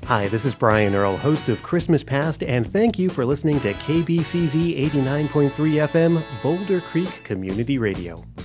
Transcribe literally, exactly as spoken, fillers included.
Hi, this is Brian Earl, host of Christmas Past, and thank you for listening to K B C Z eighty-nine point three F M, Boulder Creek Community Radio.